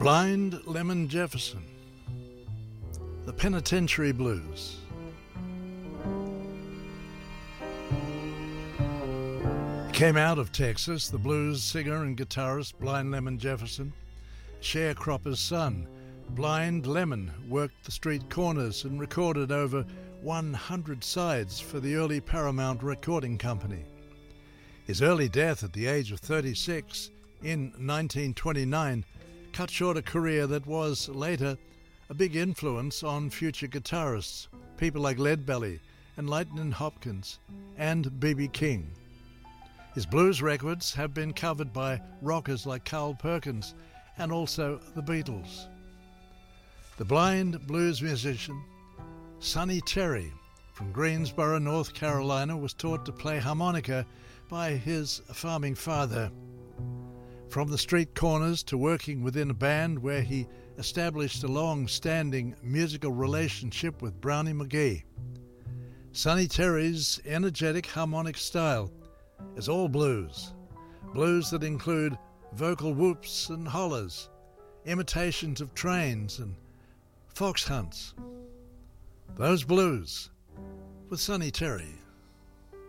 Blind Lemon Jefferson, The Penitentiary Blues. Came out of Texas, the blues singer and guitarist Blind Lemon Jefferson. Sharecropper's son, Blind Lemon, worked the street corners and recorded over 100 sides for the early Paramount Recording Company. His early death at the age of 36 in 1929 cut short a career that was later a big influence on future guitarists, people like Leadbelly and Lightnin' Hopkins and B.B. King. His blues records have been covered by rockers like Carl Perkins and also the Beatles. The blind blues musician Sonny Terry from Greensboro, North Carolina, was taught to play harmonica by his farming father. From the street corners to working within a band where he established a long-standing musical relationship with Brownie McGhee. Sonny Terry's energetic harmonic style is all blues. Blues that include vocal whoops and hollers, imitations of trains and fox hunts. Those blues with Sonny Terry.